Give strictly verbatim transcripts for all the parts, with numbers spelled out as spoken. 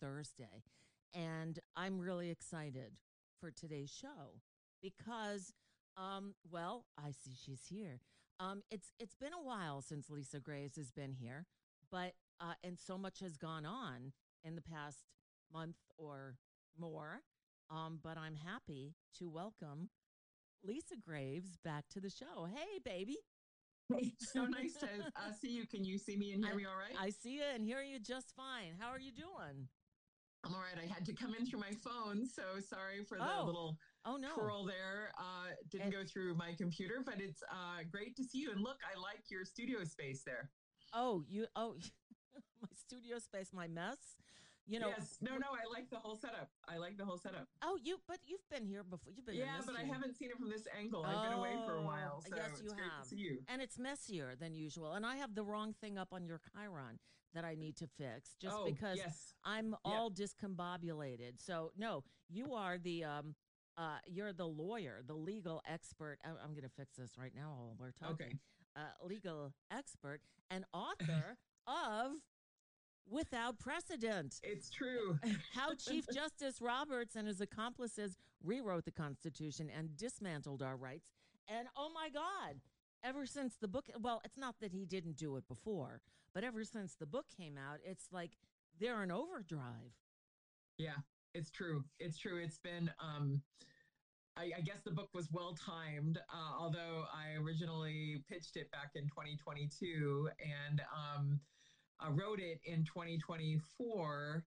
Thursday. And I'm really excited for today's show because, um, well, I see she's here. Um, it's it's been a while since Lisa Graves has been here, but uh, and so much has gone on in the past month or more. Um, but I'm happy to welcome Lisa Graves back to the show. Hey, baby. Hey, so nice to uh, see you. Can you see me and hear I, me all right? I see you and hear you just fine. How are you doing? I'm all right. I had to come in through my phone, so sorry for the Oh, little oh no. twirl there. Uh, didn't And, go through my computer, but it's uh, great to see you. And look, I like your studio space there. oh, you, oh, my studio space, my mess. You know, Yes, no, no, I like the whole setup. I like the whole setup. oh, you, but you've been here before. You've been in Yeah, this. but I year. haven't seen it from this angle. I've Oh, been away for a while, so yes, it's you great have. to see you. And it's messier than usual. And I have the wrong thing up on your Chiron that I need to fix just Oh, because yes. I'm Yeah. all discombobulated. So, no, you are the, um, uh, you're the lawyer, the legal expert. I, I'm going to fix this right now while we're talking. Okay. Uh, legal expert and author of Without Precedent. It's true. How Chief Justice Roberts and his accomplices rewrote the Constitution and dismantled our rights. And oh my God, ever since the book, well, it's not that he didn't do it before, but ever since the book came out, it's like they're in overdrive. Yeah, it's true. It's true. It's been, um, I, I guess the book was well timed, uh, although I originally pitched it back in twenty twenty-two and um, I wrote it in twenty twenty-four.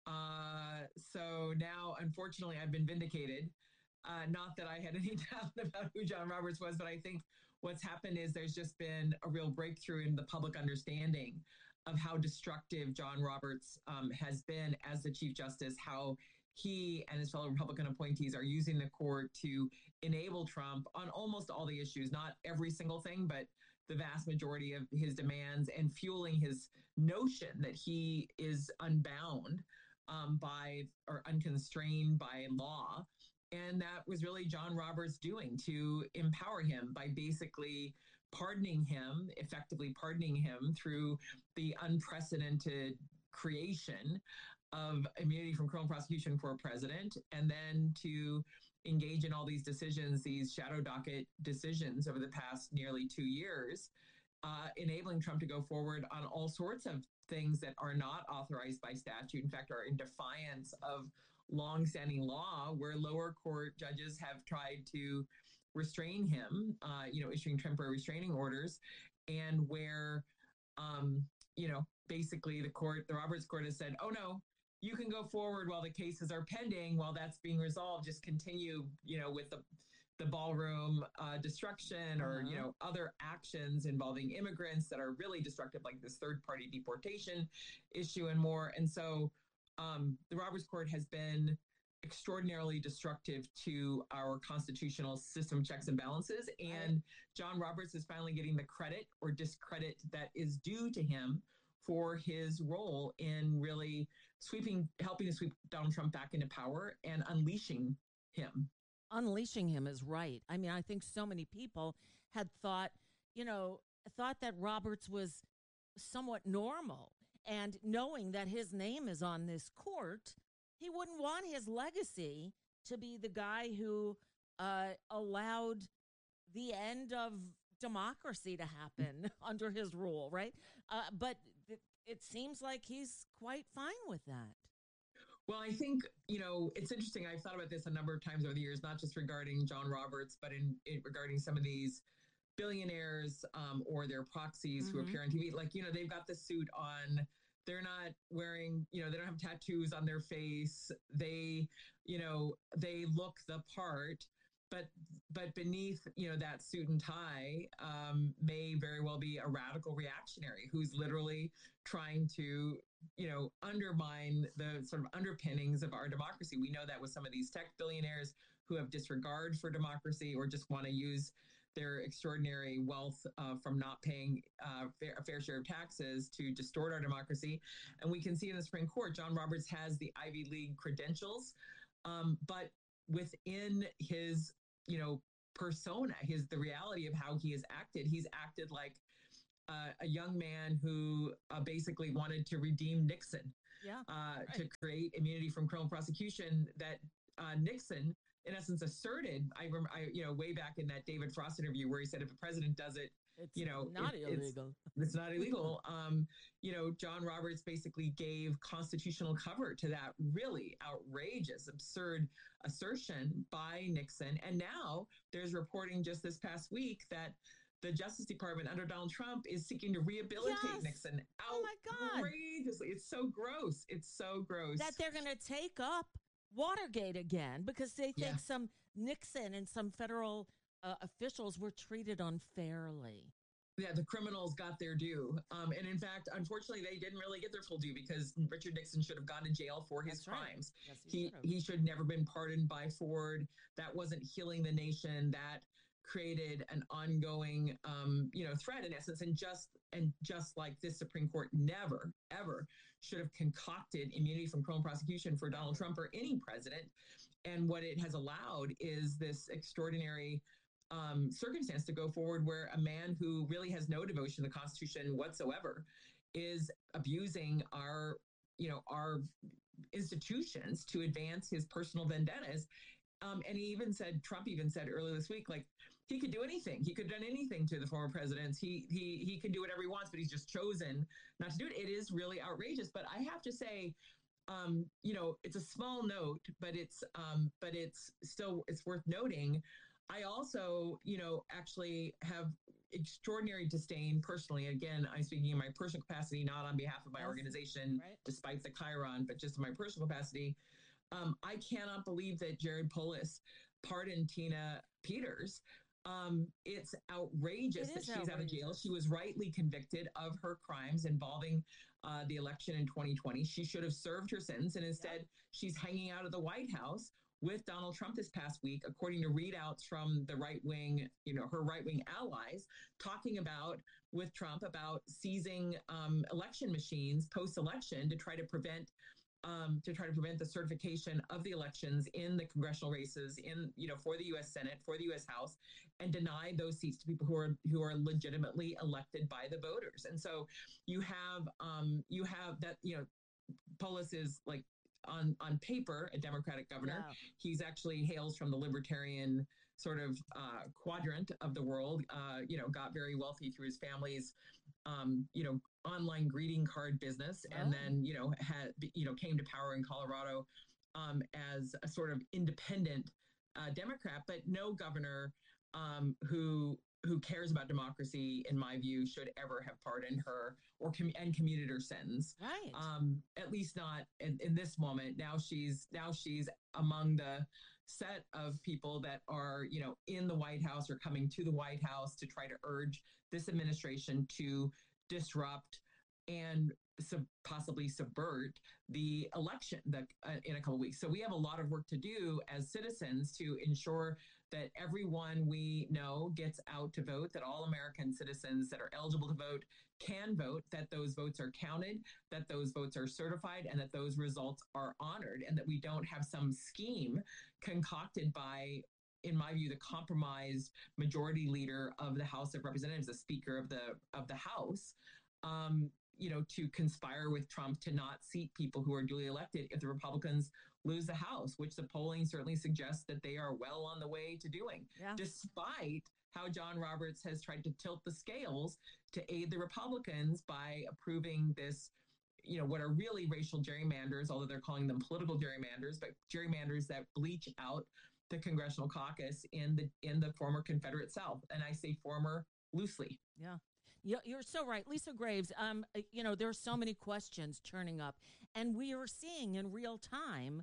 Uh, so now, unfortunately, I've been vindicated. Uh, not that I had any doubt about who John Roberts was, but I think what's happened is there's just been a real breakthrough in the public understanding of how destructive John Roberts um, has been as the Chief Justice, how he and his fellow Republican appointees are using the court to enable Trump on almost all the issues, not every single thing, but the vast majority of his demands, and fueling his notion that he is unbound um, by or unconstrained by law. And that was really John Roberts doing to empower him by basically pardoning him, effectively pardoning him through the unprecedented creation of immunity from criminal prosecution for a president, and then to engage in all these decisions, these shadow docket decisions over the past nearly two years, uh, enabling Trump to go forward on all sorts of things that are not authorized by statute, in fact, are in defiance of longstanding law, where lower court judges have tried to restrain him, uh, you know, issuing temporary restraining orders, and where, um, you know, basically the court, the Roberts Court has said, oh no, you can go forward while the cases are pending, while that's being resolved, just continue, you know, with the the ballroom uh, destruction or, uh-huh. you know, other actions involving immigrants that are really destructive, like this third party deportation issue and more. And so um, the Roberts Court has been extraordinarily destructive to our constitutional system checks and balances. And John Roberts is finally getting the credit or discredit that is due to him for his role in really sweeping, helping to sweep Donald Trump back into power and unleashing him. Unleashing him is right. I mean, I think so many people had thought, you know, thought that Roberts was somewhat normal. And knowing that his name is on this court, he wouldn't want his legacy to be the guy who uh, allowed the end of democracy to happen under his rule, right? Uh, but th- it seems like he's quite fine with that. Well, I think, you know, it's interesting. I've thought about this a number of times over the years, not just regarding John Roberts, but in, in regarding some of these billionaires um, or their proxies mm-hmm. who appear on T V. Like, you know, they've got the suit on. They're not wearing, you know, they don't have tattoos on their face. They, you know, they look the part. But but beneath, you know, that suit and tie um, may very well be a radical reactionary who's literally trying to, you know, undermine the sort of underpinnings of our democracy. We know that with some of these tech billionaires who have disregard for democracy or just want to use their extraordinary wealth uh, from not paying uh, fair, a fair share of taxes to distort our democracy. And we can see in the Supreme Court, John Roberts has the Ivy League credentials, um, but within his, you know, persona, his the reality of how he has acted, he's acted like uh, a young man who uh, basically wanted to redeem Nixon. Yeah. uh, Right. to create immunity from criminal prosecution that uh, Nixon, in essence, asserted. I remember, I, you know, way back in that David Frost interview where he said if a president does it, It's you know, not it, it's illegal. it's not illegal. Um, you know, John Roberts basically gave constitutional cover to that really outrageous, absurd assertion by Nixon. And now there's reporting just this past week that the Justice Department under Donald Trump is seeking to rehabilitate Yes. Nixon. Oh my God. Outrageously. It's so gross. It's so gross. That they're going to take up Watergate again because they think Yeah. some Nixon and some federal uh, officials were treated unfairly. Yeah, the criminals got their due. Um, and in fact, unfortunately, they didn't really get their full due because Richard Nixon should have gone to jail for his That's right. crimes. Yes, he he should have. he should never been pardoned by Ford. That wasn't healing the nation. That created an ongoing, um, you know, threat in essence. And just and just like this Supreme Court never ever should have concocted immunity from criminal prosecution for Donald Trump or any president. And what it has allowed is this extraordinary um, circumstance to go forward where a man who really has no devotion to the Constitution whatsoever is abusing our, you know, our institutions to advance his personal vendettas. Um, and he even said, Trump even said earlier this week, like he could do anything. He could have done anything to the former presidents. He he he can do whatever he wants, but he's just chosen not to do it. It is really outrageous. But I have to say, um, you know, it's a small note, but it's um, but it's still it's worth noting. I also, you know, actually have extraordinary disdain personally. Again, I'm speaking in my personal capacity, not on behalf of my Yes. organization, Right. despite the Chiron, but just in my personal capacity. Um, I cannot believe that Jared Polis pardoned Tina Peters. Um, it's outrageous It that is she's out of jail. outrageous. She was rightly convicted of her crimes involving uh, the election in twenty twenty. She should have served her sentence, and instead she's hanging out at the White House with Donald Trump this past week, according to readouts from the right wing, you know, her right wing allies, talking about with Trump about seizing um, election machines post election to try to prevent. Um, to try to prevent the certification of the elections in the congressional races, in you know, for the U S Senate, for the U S House, and deny those seats to people who are who are legitimately elected by the voters. And so, you have um, you have that you know, Polis is like on on paper a Democratic governor. Yeah. He's actually hails from the libertarian sort of uh, quadrant of the world. Uh, you know, got very wealthy through his family's um, you know, online greeting card business, and Oh. then you know had you know came to power in Colorado um, as a sort of independent uh, Democrat, but no governor um, who who cares about democracy, in my view, should ever have pardoned her or com- and commuted her sentence. Right. Um, at least not in, in this moment. Now she's now she's among the set of people that are, you know, in the White House or coming to the White House to try to urge this administration to disrupt and sub- possibly subvert the election that, uh, in a couple of weeks. So we have a lot of work to do as citizens to ensure that everyone we know gets out to vote, that all American citizens that are eligible to vote can vote, that those votes are counted, that those votes are certified, and that those results are honored, and that we don't have some scheme concocted by, in my view, the compromised majority leader of the House of Representatives, the Speaker of the of the House, um, you know, to conspire with Trump to not seat people who are duly elected if the Republicans lose the House, which the polling certainly suggests that they are well on the way to doing, Yeah. despite how John Roberts has tried to tilt the scales to aid the Republicans by approving this, you know, what are really racial gerrymanders, although they're calling them political gerrymanders, but gerrymanders that bleach out the congressional caucus in the in the former Confederate South. And I say former loosely. Yeah. You- You're so right. Lisa Graves, um, uh, you know, there are so many questions turning up, and we are seeing in real time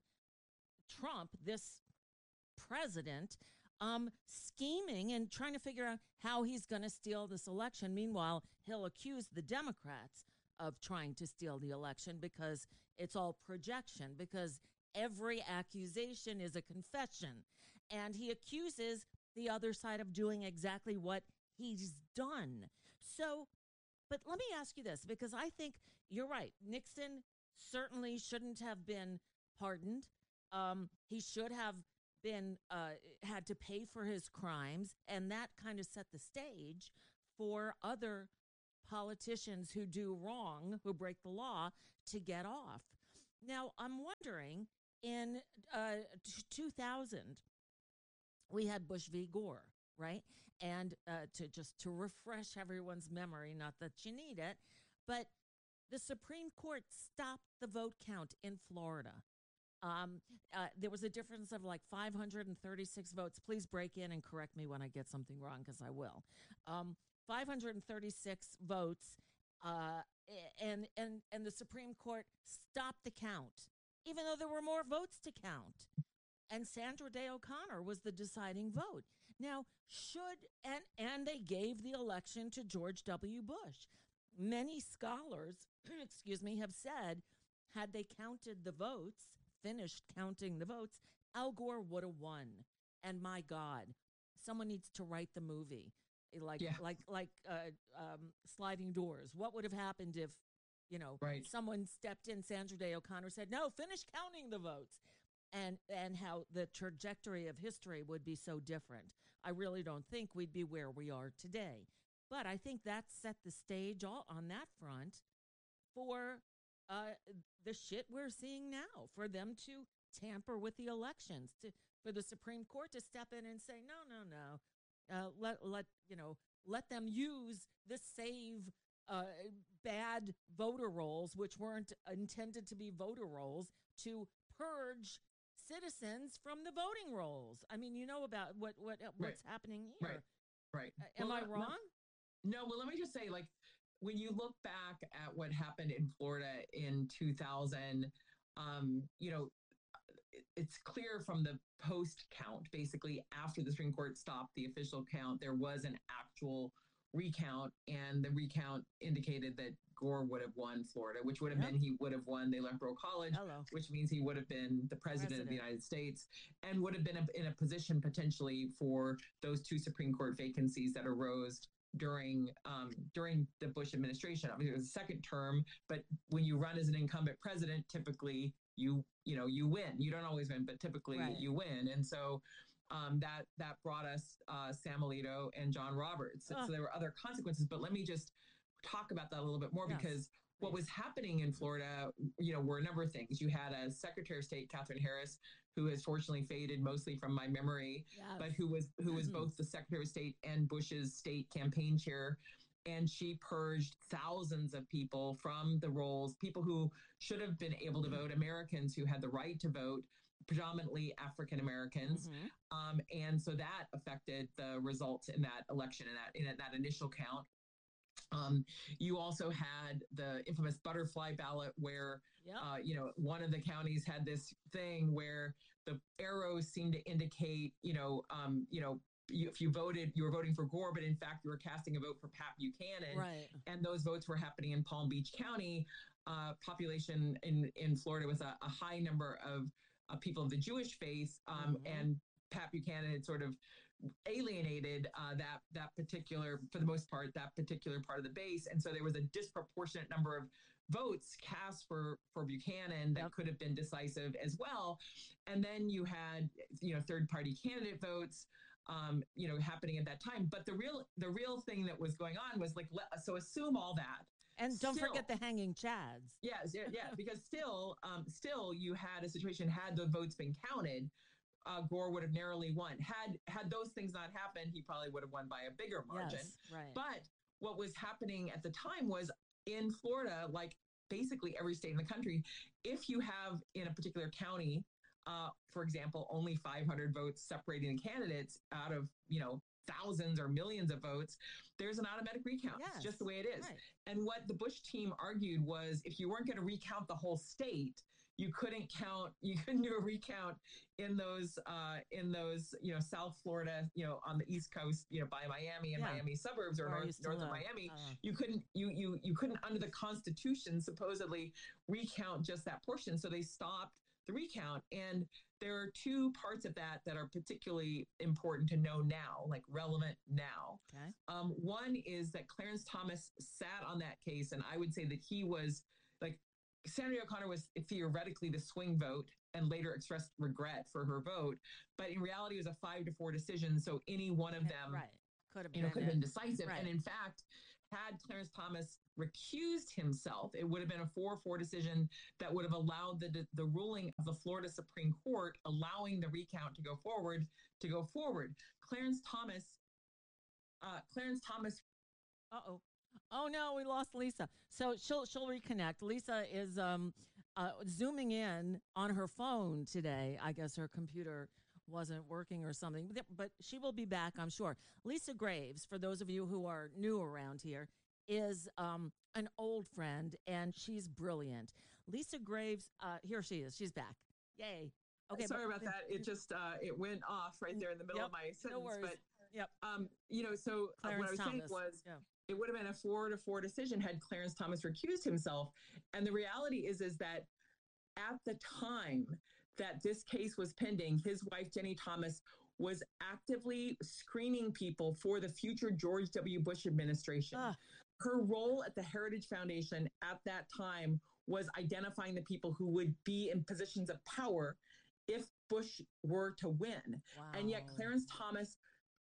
Trump, this president, um, scheming and trying to figure out how he's going to steal this election. Meanwhile, he'll accuse the Democrats of trying to steal the election because it's all projection, because every accusation is a confession. And he accuses the other side of doing exactly what he's done. So, but let me ask you this, because I think you're right. Nixon certainly shouldn't have been pardoned. Um, he should have been uh, had to pay for his crimes, and that kind of set the stage for other politicians who do wrong, who break the law, to get off. Now, I'm wondering, in uh, two thousand, we had Bush v. Gore, right? And uh, to just to refresh everyone's memory, not that you need it, but the Supreme Court stopped the vote count in Florida. Um, uh, there was a difference of like five hundred thirty-six votes. Please break in and correct me when I get something wrong, because I will. Um, five hundred thirty-six votes, uh, and and and the Supreme Court stopped the count, even though there were more votes to count. And Sandra Day O'Connor was the deciding vote. Now, should and and they gave the election to George W. Bush. Many scholars, excuse me, have said, had they counted the votes, finished counting the votes, Al Gore would have won. And my God, someone needs to write the movie, like yeah. like like uh, um, Sliding Doors. What would have happened if, you know, right. someone stepped in, Sandra Day O'Connor said, "No, finish counting the votes," and and how the trajectory of history would be so different. I really don't think we'd be where we are today. But I think that set the stage all on that front for uh, the shit we're seeing now, for them to tamper with the elections, to for the Supreme Court to step in and say, no, no, no, uh, let let you know, let them use the save uh, bad voter rolls, which weren't intended to be voter rolls, to purge citizens from the voting rolls. I mean, you know about what what uh, what's right. happening here. Right. Right. Uh, am well, I let, wrong? Let, no. Well, let me just say, like, when you look back at what happened in Florida in two thousand, um, you know, it's clear from the post count, basically after the Supreme Court stopped the official count, there was an actual recount, and the recount indicated that Gore would have won Florida, which would have yep. been he would have won the Electoral College, Hello. which means he would have been the president, president of the United States, and would have been a, in a position potentially for those two Supreme Court vacancies that arose during um, during the Bush administration. I mean, it was a second term, but when you run as an incumbent president, typically you you know you win. You don't always win, but typically right. you win. And so um, that that brought us uh, Sam Alito and John Roberts. So, oh. so there were other consequences. But let me just talk about that a little bit more yes. because what was happening in Florida, you know, were a number of things. You had a Secretary of State, Katherine Harris, who has fortunately faded mostly from my memory, yes. but who was who was mm-hmm. both the Secretary of State and Bush's state campaign chair. And she purged thousands of people from the rolls, people who should have been able to vote, Americans who had the right to vote, predominantly African Americans. Mm-hmm. Um, and so that affected the results in that election, in that, in that initial count. Um, you also had the infamous butterfly ballot where, yep. uh, you know, one of the counties had this thing where the arrows seemed to indicate, you know, um, you know, you, if you voted, you were voting for Gore, but in fact, you were casting a vote for Pat Buchanan. Right. And those votes were happening in Palm Beach County. Uh, population in, in Florida with a, a high number of uh, people of the Jewish faith. Um, mm-hmm. And Pat Buchanan had sort of alienated uh, that that particular, for the most part, that particular part of the base. And so there was a disproportionate number of votes cast for, for Buchanan that yep. could have been decisive as well. And then you had, you know, third party candidate votes, um, you know, happening at that time. But the real, the real thing that was going on was like, so assume all that. And don't still, forget the hanging chads. Yes, yeah, yeah, because still, um, still you had a situation, had the votes been counted, uh, Gore would have narrowly won. Had had those things not happened, he probably would have won by a bigger margin. Yes, right. But what was happening at the time was in Florida, like basically every state in the country, if you have in a particular county, uh, for example, only five hundred votes separating the candidates out of, you know, thousands or millions of votes, there's an automatic recount. Yes, it's just the way it is. Right. And what the Bush team argued was if you weren't going to recount the whole state, you couldn't count, you couldn't do a recount in those, uh, in those, you know, South Florida, you know, on the East Coast, you know, by Miami and yeah. Miami suburbs or north, north of Miami. Uh, you couldn't, you, you, you couldn't under the Constitution supposedly recount just that portion. So they stopped the recount. And there are two parts of that that are particularly important to know now, like relevant now. Okay. Um, one is that Clarence Thomas sat on that case, and I would say that he was like, Sandra O'Connor was theoretically the swing vote and later expressed regret for her vote, but in reality it was a five to four decision. So any one of them right. could have you know, been, could have been decisive. Right. And in fact, had Clarence Thomas recused himself, it would have been a four four decision that would have allowed the the ruling of the Florida Supreme Court allowing the recount to go forward to go forward. Clarence Thomas, uh, Clarence Thomas. Uh-oh. Oh no, we lost Lisa. So she'll she'll reconnect. Lisa is um uh, zooming in on her phone today. I guess her computer wasn't working or something, but, but she will be back, I'm sure. Lisa Graves, for those of you who are new around here, is um an old friend, and she's brilliant. Lisa Graves, uh, here she is. She's back. Yay. Okay, sorry but, about that. It just uh, it went off right there in the middle yep, of my sentence. No worries. But yep. Um, you know, so uh, what I was Thomas. saying was yeah. it would have been a four to four decision had Clarence Thomas recused himself. And the reality is, is that at the time that this case was pending, his wife, Jenny Thomas, was actively screening people for the future George W. Bush administration. Uh. Her role at the Heritage Foundation at that time was identifying the people who would be in positions of power if Bush were to win. Wow. And yet Clarence Thomas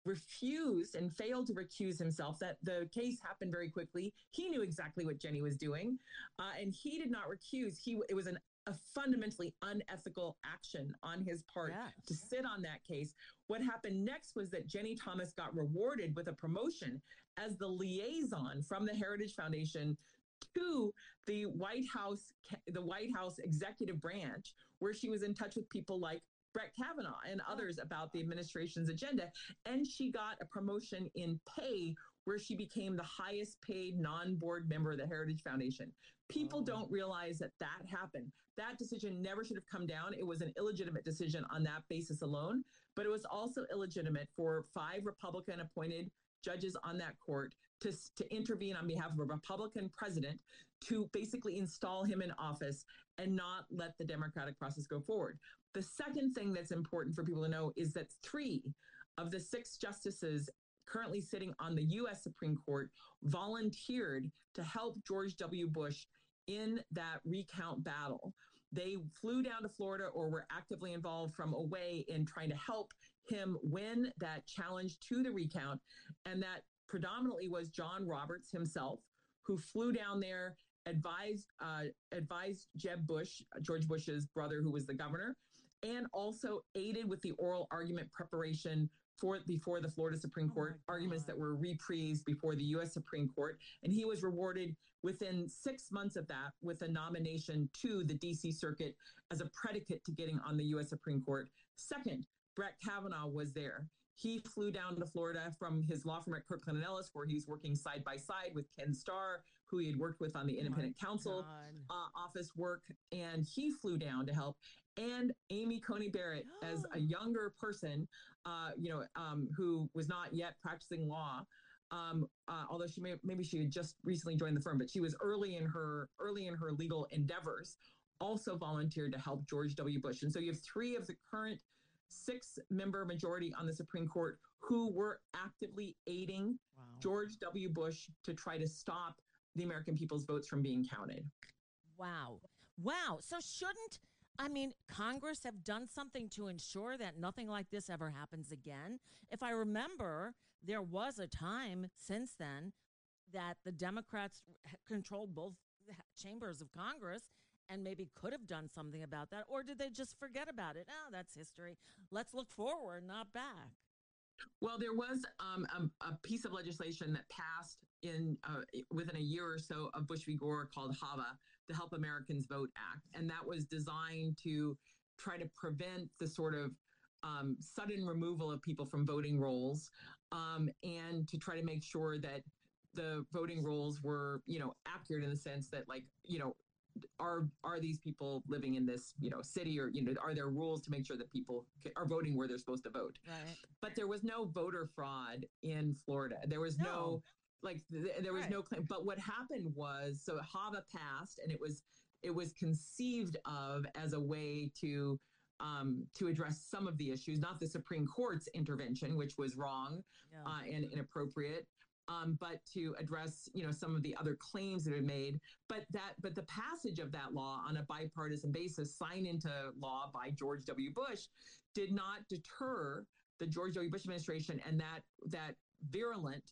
refused and failed to recuse himself. That the case happened very quickly. He knew exactly what Jenny was doing, uh, and he did not recuse. He it was an, a fundamentally unethical action on his part yes. to sit on that case. What happened next was that Jenny Thomas got rewarded with a promotion as the liaison from the Heritage Foundation to the White House, the White House executive branch, where she was in touch with people like Brett Kavanaugh and others about the administration's agenda. And she got a promotion in pay where she became the highest paid non-board member of the Heritage Foundation. People oh. don't realize that that happened. That decision never should have come down. It was an illegitimate decision on that basis alone, but it was also illegitimate for five Republican appointed judges on that court to, to intervene on behalf of a Republican president to basically install him in office and not let the democratic process go forward. The second thing that's important for people to know is that three of the six justices currently sitting on the U S Supreme Court volunteered to help George W. Bush in that recount battle. They flew down to Florida or were actively involved from away in trying to help him win that challenge to the recount. And that predominantly was John Roberts himself, who flew down there, advised uh, advised Jeb Bush, George Bush's brother, who was the governor, and also aided with the oral argument preparation for before the Florida Supreme Oh Court, arguments that were reprised before the U S Supreme Court. And he was rewarded within six months of that with a nomination to the D C Circuit as a predicate to getting on the U S Supreme Court. Second, Brett Kavanaugh was there. He flew down to Florida from his law firm at Kirkland and Ellis, where he's working side by side with Ken Starr, who he had worked with on the independent oh counsel uh, office work. And he flew down to help. And Amy Coney Barrett, as a younger person, uh, you know, um, who was not yet practicing law, um, uh, although she may, maybe she had just recently joined the firm, but she was early in her early in her legal endeavors, also volunteered to help George W. Bush. And so you have three of the current six-member majority on the Supreme Court who were actively aiding wow. George W. Bush to try to stop the American people's votes from being counted. Wow. Wow. So shouldn't, I mean, Congress have done something to ensure that nothing like this ever happens again? If I remember, there was a time since then that the Democrats controlled both chambers of Congress and maybe could have done something about that. Or did they just forget about it? Oh, that's history. Let's look forward, not back. Well, there was um, a, a piece of legislation that passed in uh, within a year or so of Bush v. Gore called HAVA, the Help Americans Vote Act. And that was designed to try to prevent the sort of um, sudden removal of people from voting rolls um, and to try to make sure that the voting rolls were, you know, accurate in the sense that, like, you know, are are these people living in this, you know, city, or, you know, are there rules to make sure that people are voting where they're supposed to vote? Right. But there was no voter fraud in Florida. There was no, no like, th- there was right. no claim. But what happened was, so HAVA passed, and it was it was conceived of as a way to um, to address some of the issues, not the Supreme Court's intervention, which was wrong yeah. uh, and inappropriate. Um, but to address, you know, some of the other claims that are made. But that, but the passage of that law on a bipartisan basis, signed into law by George W. Bush, did not deter the George W. Bush administration and that that virulent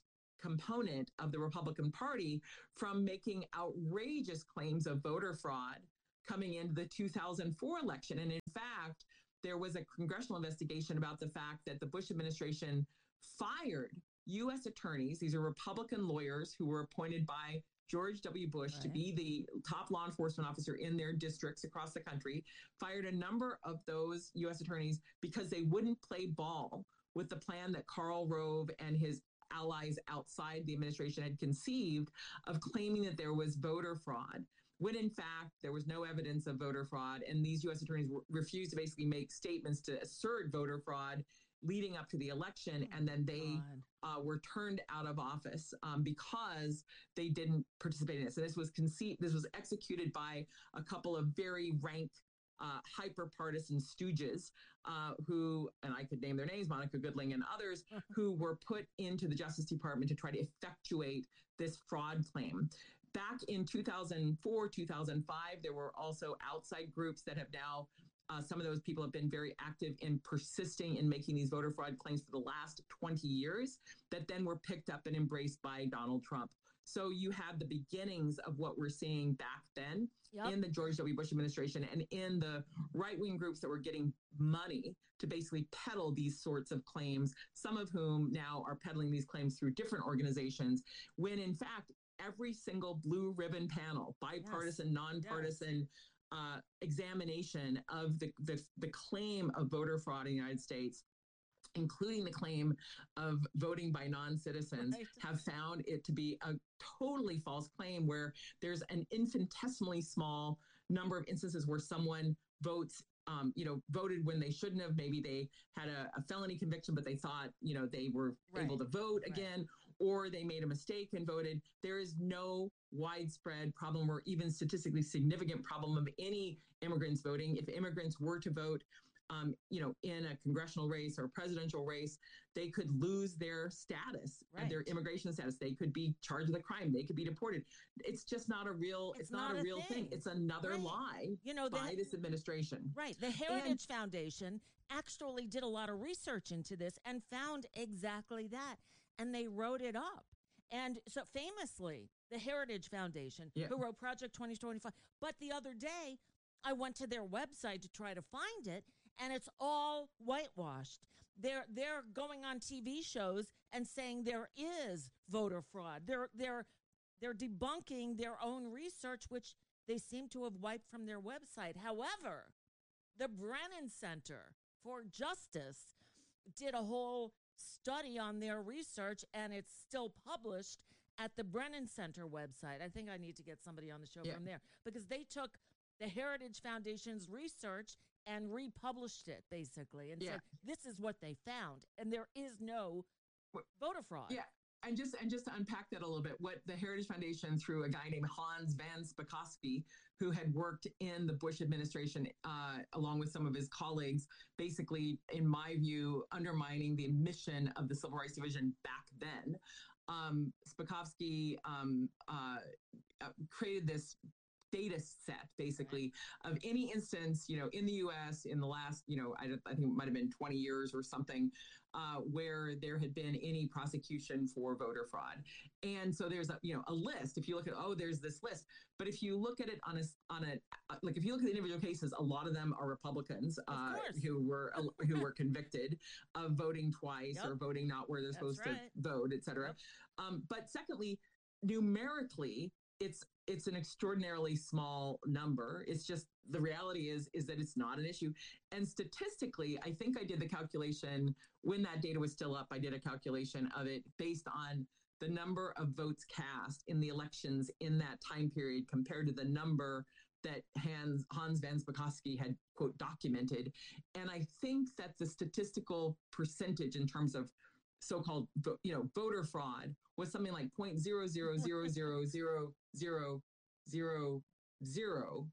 component of the Republican Party from making outrageous claims of voter fraud coming into the two thousand four election. And in fact, there was a congressional investigation about the fact that the Bush administration fired U S attorneys. These are Republican lawyers who were appointed by George W. Bush right. to be the top law enforcement officer in their districts across the country, fired a number of those U S attorneys because they wouldn't play ball with the plan that Karl Rove and his allies outside the administration had conceived of claiming that there was voter fraud, when in fact there was no evidence of voter fraud. And these U S attorneys w- refused to basically make statements to assert voter fraud leading up to the election. And then they uh, were turned out of office um, because they didn't participate in it. So this was conceived, this was executed by a couple of very rank Uh, hyper-partisan stooges uh, who, and I could name their names, Monica Goodling and others, who were put into the Justice Department to try to effectuate this fraud claim. Back in two thousand four, two thousand five, there were also outside groups that have now, uh, some of those people have been very active in persisting in making these voter fraud claims for the last twenty years that then were picked up and embraced by Donald Trump. So you have the beginnings of what we're seeing back then yep. in the George W. Bush administration and in the right-wing groups that were getting money to basically peddle these sorts of claims, some of whom now are peddling these claims through different organizations, when in fact, every single blue ribbon panel, bipartisan, yes. nonpartisan yes. uh, examination of the, the, the claim of voter fraud in the United States, including the claim of voting by non-citizens, right. have found it to be a totally false claim where there's an infinitesimally small number of instances where someone votes, um, you know, voted when they shouldn't have. Maybe they had a, a felony conviction, but they thought, you know, they were right. able to vote again, right. or they made a mistake and voted. There is no widespread problem or even statistically significant problem of any immigrants voting. If immigrants were to vote, Um, you know, in a congressional race or a presidential race, they could lose their status right. and their immigration status. They could be charged with a crime. They could be deported. It's just not a real, it's, it's not, not a real thing. thing. It's another right. lie you know, by the, this administration. Right. The Heritage and, Foundation actually did a lot of research into this and found exactly that. And they wrote it up. And so famously, the Heritage Foundation, yeah. who wrote Project twenty twenty-five. But the other day, I went to their website to try to find it, and it's all whitewashed. They're they're going on T V shows and saying there is voter fraud. They're they're they're debunking their own research, which they seem to have wiped from their website. However, the Brennan Center for Justice did a whole study on their research, and it's still published at the Brennan Center website. I think I need to get somebody on the show yeah. from there, because they took the Heritage Foundation's research and republished it, basically, and yeah. said, this is what they found. And there is no voter fraud. Yeah. And just and just to unpack that a little bit, what the Heritage Foundation, through a guy named Hans Van Spakovsky, who had worked in the Bush administration, uh, along with some of his colleagues, basically, in my view, undermining the mission of the Civil Rights Division back then. Um, Spakovsky um, uh, uh, created this data set, basically, of any instance, you know, in the U S in the last, you know, I, I think it might have been twenty years or something, uh, where there had been any prosecution for voter fraud. And so there's a, you know, a list. If you look at, oh, there's this list. But if you look at it on a, on a, like, if you look at the individual cases, a lot of them are Republicans uh, who were, uh, who were convicted of voting twice yep. or voting not where they're That's supposed right. to vote, et cetera. Yep. Um, but secondly, numerically, it's it's an extraordinarily small number. It's just, the reality is, is that it's not an issue. And statistically, I think I did the calculation when that data was still up. I did a calculation of it based on the number of votes cast in the elections in that time period compared to the number that Hans, Hans Van Spakovsky had, quote, documented. And I think that the statistical percentage in terms of so-called, you know, voter fraud was something like zero point zero zero zero zero zero zero zero zero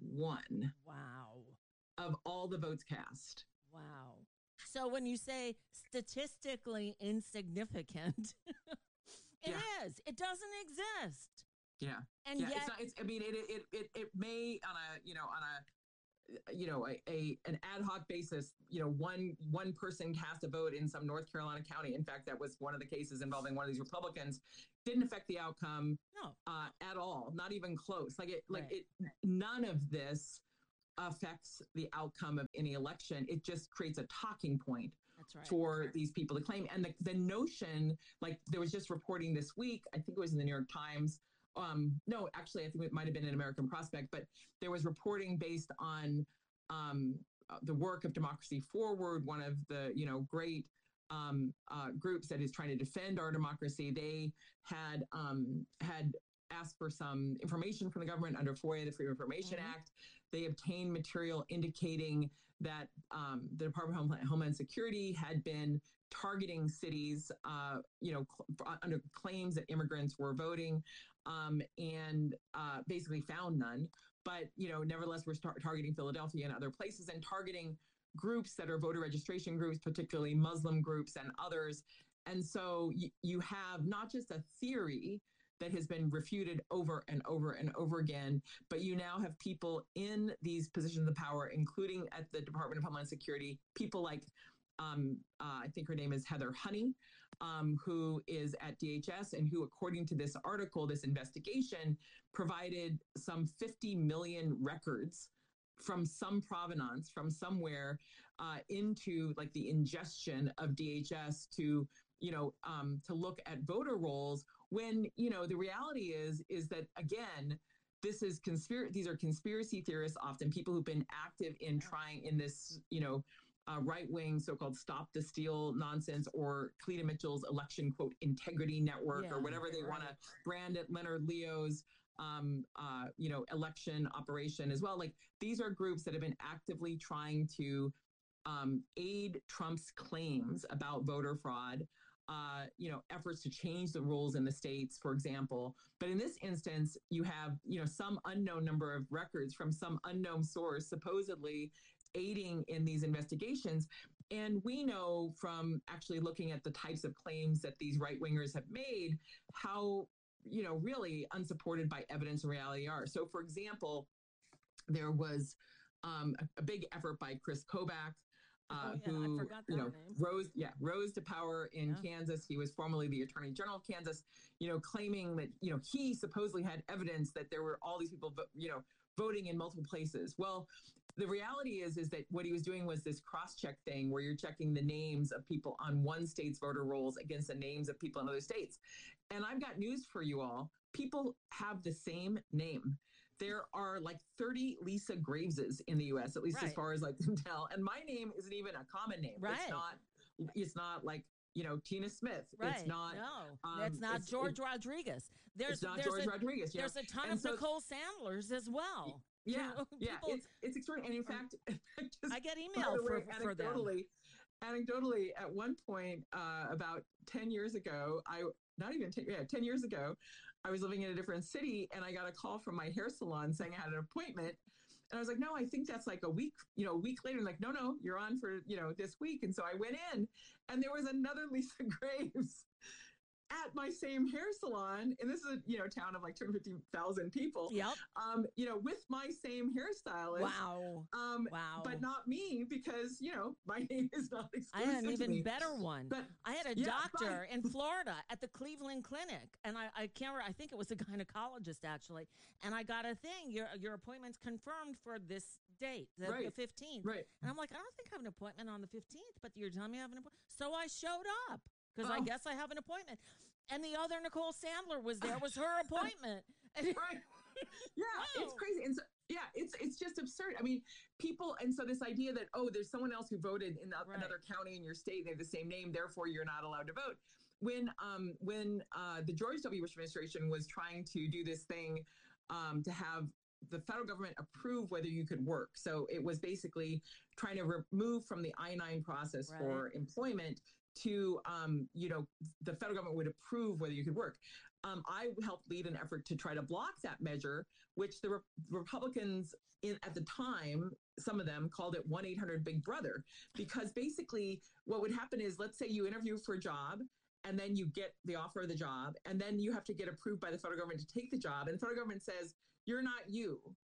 one. Wow. Of all the votes cast. Wow. So when you say statistically insignificant, it yeah. is. It doesn't exist. Yeah. And yeah. yet, it's not, it's, I mean, it, it it it may on a, you know, on a you know, a, a an ad hoc basis, you know, one one person cast a vote in some North Carolina county. In fact, that was one of the cases involving one of these Republicans. Didn't affect the outcome No. uh, at all, not even close. Like it, like Right. it. None of this affects the outcome of any election. It just creates a talking point That's right. for these people to claim. And the, the notion, like there was just reporting this week, I think it was in the New York Times. Um, no, actually, I think it might have been an American Prospect, but there was reporting based on um, uh, the work of Democracy Forward, one of the, you know, great um, uh, groups that is trying to defend our democracy. They had um, had asked for some information from the government under FOIA, the Freedom of Information mm-hmm. Act. They obtained material indicating that um, the Department of Homeland, Homeland Security had been targeting cities, uh, you know, cl- under claims that immigrants were voting, um, and uh, basically found none. But, you know, nevertheless, we're start targeting Philadelphia and other places and targeting groups that are voter registration groups, particularly Muslim groups and others. And so y- you have not just a theory that has been refuted over and over and over again, but you now have people in these positions of power, including at the Department of Homeland Security, people like, um, uh, I think her name is Heather Honey, um, who is at D H S and who, according to this article, this investigation, provided some fifty million records from some provenance, from somewhere, uh, into like the ingestion of D H S to, you know, um, to look at voter rolls, when, you know, the reality is, is that, again, this is conspiracy. These are conspiracy theorists, often people who've been active in trying in this, you know, uh, right-wing so-called Stop the Steal nonsense, or Cleta Mitchell's election, quote, integrity network, yeah, or whatever they right. want to brand it, Leonard Leo's, um, uh, you know, election operation as well. Like, these are groups that have been actively trying to um, aid Trump's claims about voter fraud, uh, you know, efforts to change the rules in the states, for example. But in this instance, you have, you know, some unknown number of records from some unknown source supposedly aiding in these investigations. And we know from actually looking at the types of claims that these right-wingers have made, how, you know, really unsupported by evidence and reality are. So, for example, there was um, a, a big effort by Chris Kobach, Uh, oh, yeah, who, I forgot that you know, name. rose, yeah, rose to power in Yeah. Kansas. He was formerly the Attorney General of Kansas, you know, claiming that, you know, he supposedly had evidence that there were all these people, you know, voting in multiple places. Well, the reality is, is that what he was doing was this cross-check thing where you're checking the names of people on one state's voter rolls against the names of people in other states. And I've got news for you all. People have the same name. There are like thirty Lisa Graveses in the U S, at least right. as far as I can tell. And my name isn't even a common name. Right. It's not, it's not like, you know, Tina Smith. Right. It's not. No, um, it's not it's, George it, Rodriguez. There's, it's not there's George a, Rodriguez. There's know? a ton and of so, Nicole Sandlers as well. Yeah. People, yeah. It's, it's extraordinary. And in fact, just, I get email way, for, for them. Anecdotally, at one point, uh, about ten years ago, I, not even ten, yeah, ten years ago, I was living in a different city and I got a call from my hair salon saying I had an appointment. And I was like, no, I think that's like a week, you know, a week later. And like, no, no, you're on for, you know, this week. And so I went in and there was another Lisa Graves at my same hair salon. And this is a, you know, town of like two hundred fifty thousand people. Yep. Um, you know, with my same hairstylist. Wow. Um, wow. But not me, because, you know, my name is not exclusive. I had an even me. better one. But I had a yeah, doctor right. in Florida at the Cleveland Clinic. And I, I can't remember, I think it was a gynecologist actually. And I got a thing, your your appointment's confirmed for this date, the, right. the fifteenth. Right. And I'm like, I don't think I have an appointment on the fifteenth, but you're telling me I have an appointment. So I showed up because oh. I guess I have an appointment. And the other Nicole Sandler was there, was her appointment. Right. Yeah, wow. It's crazy. And so, yeah, it's it's just absurd. I mean, people, and so this idea that, oh, there's someone else who voted in the, right. another county in your state, they have the same name, therefore you're not allowed to vote. When um when uh, the George W. Bush administration was trying to do this thing um, to have the federal government approve whether you could work. So it was basically trying to remove from the I nine process right. for employment to, um, you know, the federal government would approve whether you could work. Um, I helped lead an effort to try to block that measure, which the Re- Republicans in, at the time, some of them called it one eight hundred Big Brother, because basically what would happen is, let's say you interview for a job and then you get the offer of the job and then you have to get approved by the federal government to take the job. And the federal government says, you're not you.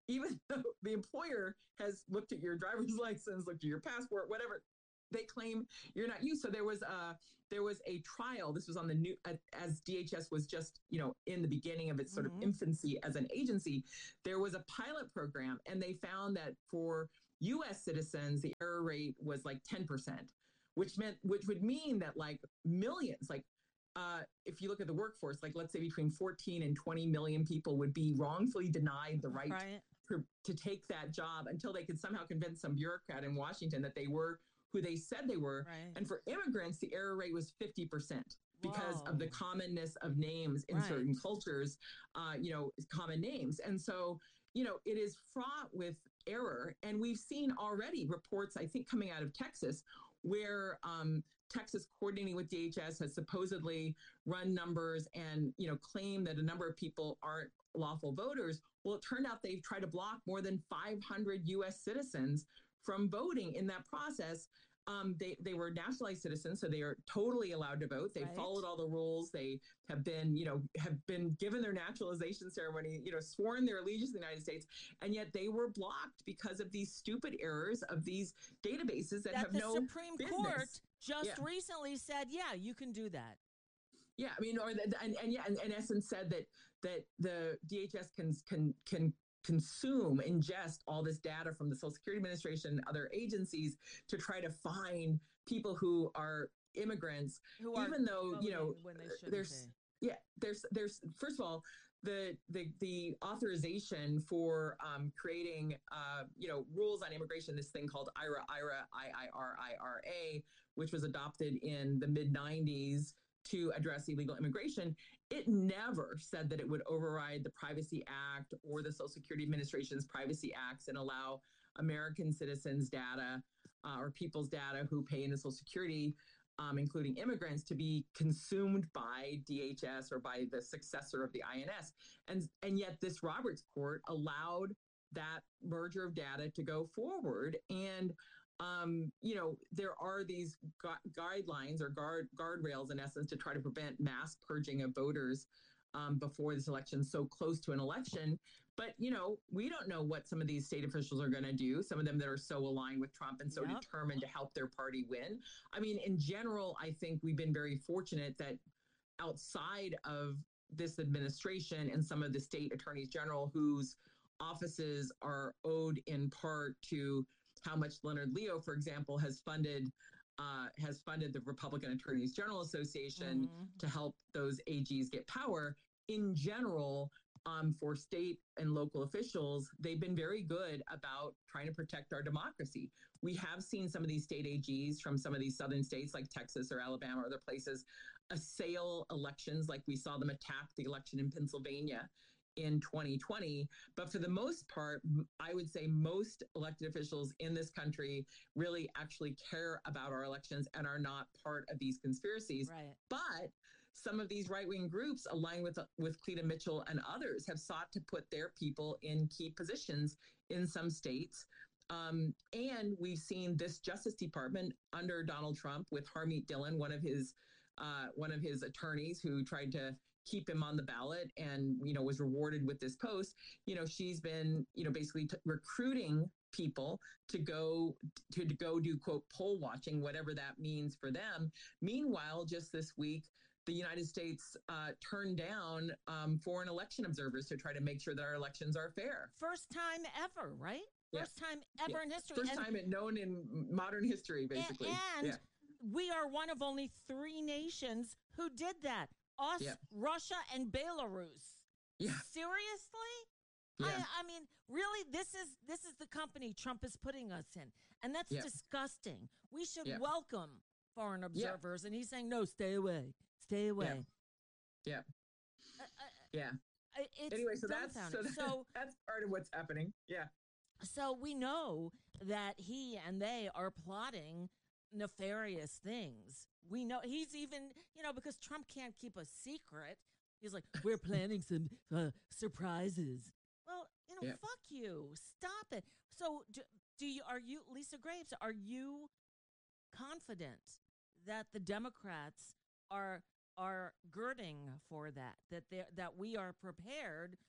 even though the employer has looked at your driver's license, looked at your passport, whatever, they claim you're not you. So there was a there was a trial. This was on the new as D H S was just, you know, in the beginning of its sort mm-hmm. of infancy as an agency. There was a pilot program, and they found that for U S citizens, the error rate was like ten percent, which meant which would mean that like millions, like uh, if you look at the workforce, like let's say between fourteen and twenty million people would be wrongfully denied the right, right. To, to take that job until they could somehow convince some bureaucrat in Washington that they were who they said they were. Right. And for immigrants, the error rate was fifty percent because Whoa. of the commonness of names in right. certain cultures, uh, you know, common names. And so, you know, it is fraught with error. And we've seen already reports, I think, coming out of Texas, where um, Texas coordinating with D H S has supposedly run numbers and, you know, claim that a number of people aren't lawful voters. Well, it turned out they've tried to block more than five hundred U S citizens from voting in that process. Um, they, they were nationalized citizens, so they are totally allowed to vote. They right. followed all the rules. They have been, you know, have been given their naturalization ceremony, you know, sworn their allegiance to the United States, and yet they were blocked because of these stupid errors of these databases that, that have the no Supreme business. Court just yeah. recently said, yeah, you can do that. Yeah, I mean, or the, and, and yeah, and in essence said that that the D H S can can can consume, ingest all this data from the Social Security Administration and other agencies to try to find people who are immigrants, who even though, you know, when they there's, be. yeah, there's, there's, first of all, the, the, the authorization for um, creating, uh, you know, rules on immigration, this thing called I R A, I R A, I I R I R A, which was adopted in the mid nineties to address illegal immigration, it never said that it would override the Privacy Act or the Social Security Administration's Privacy Acts and allow American citizens' data uh, or people's data who pay into Social Security, um, including immigrants, to be consumed by D H S or by the successor of the I N S. And, and yet this Roberts Court allowed that merger of data to go forward. And Um, you know, there are these gu- guidelines or guard guardrails, in essence, to try to prevent mass purging of voters um, before this election, so close to an election. But, you know, we don't know what some of these state officials are going to do, some of them that are so aligned with Trump and so yep. determined to help their party win. I mean, in general, I think we've been very fortunate that outside of this administration and some of the state attorneys general whose offices are owed in part to how much Leonard Leo, for example, has funded uh, has funded the Republican Attorneys General Association mm-hmm. to help those A Gs get power. In general, um, for state and local officials, they've been very good about trying to protect our democracy. We have seen some of these state A Gs from some of these southern states like Texas or Alabama or other places assail elections, like we saw them attack the election in Pennsylvania in twenty twenty. But for the most part, I would say most elected officials in this country really actually care about our elections and are not part of these conspiracies. Right. But some of these right-wing groups, aligned with with Cleta Mitchell and others, have sought to put their people in key positions in some states. Um, and we've seen this Justice Department under Donald Trump with Harmeet Dillon, one of his uh, one of his attorneys who tried to keep him on the ballot and, you know, was rewarded with this post. You know, she's been, you know, basically t- recruiting people to go to, to go do, quote, poll watching, whatever that means for them. Meanwhile, just this week, the United States uh, turned down um, foreign election observers to try to make sure that our elections are fair. First time ever, right? First yeah. time ever yeah. in history. First and, time it known in modern history, basically. And, and yeah. we are one of only three nations who did that. Us, yeah. Russia, and Belarus. Yeah. Seriously? Yeah. I, I mean, really, this is this is the company Trump is putting us in. And that's yeah. disgusting. We should yeah. welcome foreign observers. Yeah. And he's saying, no, stay away. Stay away. Yeah. Yeah. Uh, uh, yeah. It's anyway, so that's so, that, so that's part of what's happening. Yeah. So we know that he and they are plotting nefarious things. We know he's even, you know, because Trump can't keep a secret. He's like, we're planning some uh, surprises. Well, you know, yeah. fuck you. Stop it. So do, do you, are you, Lisa Graves, are you confident that the Democrats are, are girding for that, that they that we are prepared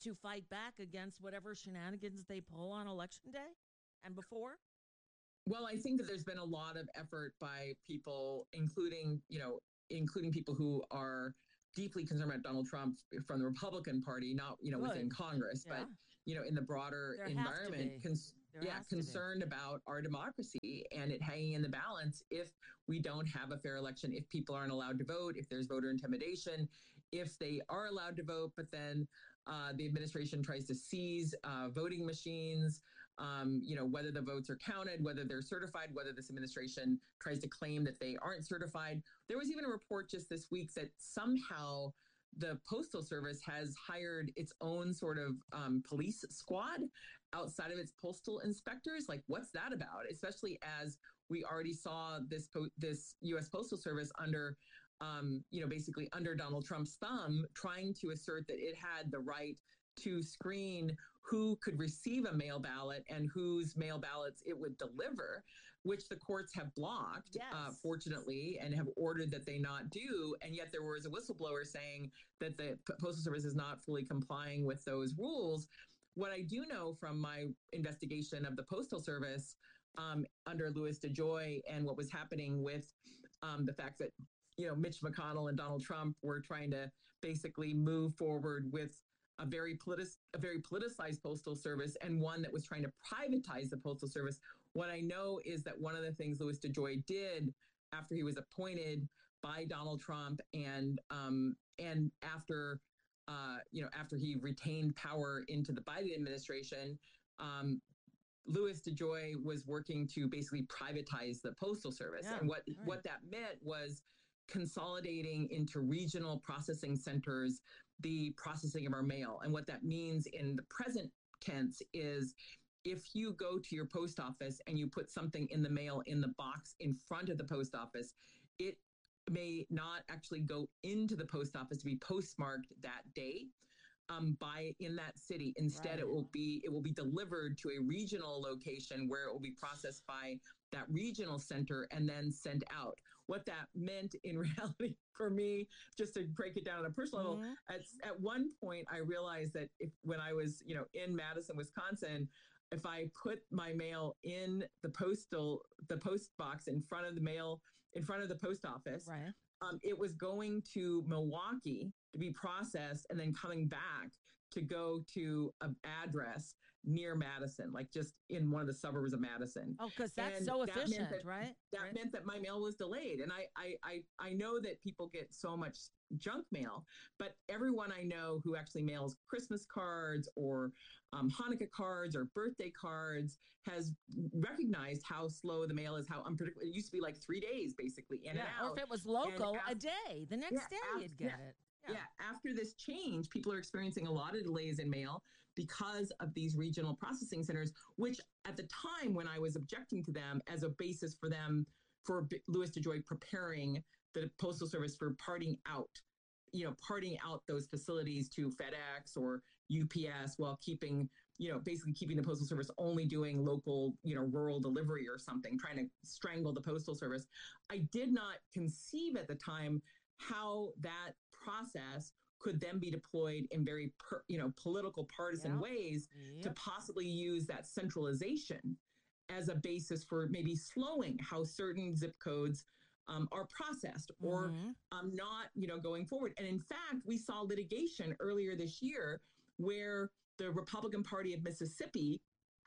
to fight back against whatever shenanigans they pull on election day and before? Well, I think that there's been a lot of effort by people, including, you know, including people who are deeply concerned about Donald Trump from the Republican Party, not, you know, Good. within Congress, Yeah. but, you know, in the broader There has to environment, be. cons- There yeah, has to be. concerned about our democracy and it hanging in the balance if we don't have a fair election, if people aren't allowed to vote, if there's voter intimidation, if they are allowed to vote, but then uh, the administration tries to seize uh, voting machines, um, you know, whether the votes are counted, whether they're certified, whether this administration tries to claim that they aren't certified. There was even a report just this week that somehow the Postal Service has hired its own sort of um, police squad outside of its postal inspectors. Like, what's that about? Especially as we already saw this po- this U S Postal Service under, um, you know, basically under Donald Trump's thumb, trying to assert that it had the right to screen who could receive a mail ballot and whose mail ballots it would deliver, which the courts have blocked, yes. uh, fortunately, and have ordered that they not do. And yet there was a whistleblower saying that the P- Postal Service is not fully complying with those rules. What I do know from my investigation of the Postal Service um, under Louis DeJoy and what was happening with um, the fact that, you know, Mitch McConnell and Donald Trump were trying to basically move forward with a very politic, a very politicized Postal Service and one that was trying to privatize the Postal Service. What I know is that one of the things Louis DeJoy did after he was appointed by Donald Trump and um, and after uh, you know after he retained power into the Biden administration, um, Louis DeJoy was working to basically privatize the Postal Service, Yeah, and what right. what that meant was consolidating into regional processing centers the processing of our mail. And what that means in the present tense is if you go to your post office and you put something in the mail in the box in front of the post office, it may not actually go into the post office to be postmarked that day. Um, by in that city. Instead, Right. it will be it will be delivered to a regional location where it will be processed by that regional center and then sent out. What that meant in reality for me, just to break it down on a personal level, Mhm. at, at one point I realized that if when I was, you know, in Madison, Wisconsin, if I put my mail in the postal the post box in front of the mail in front of the post office, Right. um, it was going to Milwaukee to be processed and then coming back to go to an address near Madison, like just in one of the suburbs of Madison. Oh, because that's And so that meant efficient, that- right? That right? meant that my mail was delayed. And I, I, I, I know that people get so much junk mail, but everyone I know who actually mails Christmas cards or um, Hanukkah cards or birthday cards has recognized how slow the mail is, how unpredictable. It used to be like three days basically in yeah. and out. Or if it was local, af- a day. The next yeah, day af- you'd get yeah. it. Yeah, after this change, people are experiencing a lot of delays in mail because of these regional processing centers, which at the time when I was objecting to them as a basis for them, for B- Louis DeJoy preparing the Postal Service for parting out, you know, parting out those facilities to FedEx or U P S while keeping, you know, basically keeping the Postal Service only doing local, you know, rural delivery or something, trying to strangle the Postal Service. I did not conceive at the time how that process could then be deployed in very, per, you know, political partisan Yeah. ways Yep. to possibly use that centralization as a basis for maybe slowing how certain zip codes um, are processed or Mhm. um, not, you know, going forward. And in fact, we saw litigation earlier this year where the Republican Party of Mississippi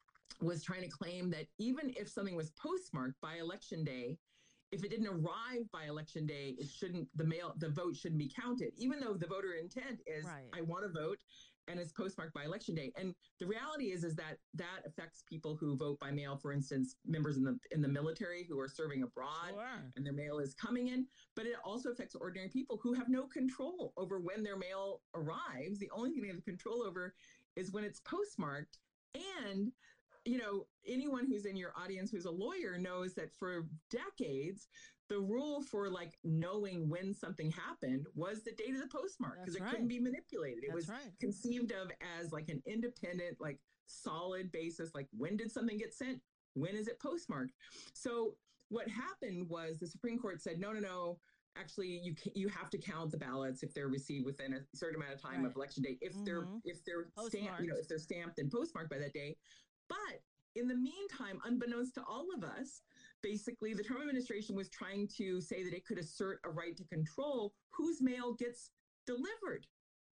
was trying to claim that even if something was postmarked by election day, if it didn't arrive by election day, it shouldn't, the mail, the vote shouldn't be counted, even though the voter intent is, Right. I want to vote, and it's postmarked by election day. And the reality is, is that that affects people who vote by mail, for instance, members in the in the military who are serving abroad Sure. and their mail is coming in, but it also affects ordinary people who have no control over when their mail arrives. The only thing they have control over is when it's postmarked. And you know, anyone who's in your audience who's a lawyer knows that for decades, the rule for like knowing when something happened was the date of the postmark because That's it right. couldn't be manipulated. It That's was right. conceived of as like an independent, like solid basis, like when did something get sent? When is it postmarked? So what happened was the Supreme Court said, no, no, no, actually you can, you have to count the ballots if they're received within a certain amount of time Right. of election day. If they're Mhm. if they're stamped, Postmarked. you know, if they're stamped and postmarked by that day. But in the meantime, unbeknownst to all of us, basically the Trump administration was trying to say that it could assert a right to control whose mail gets delivered.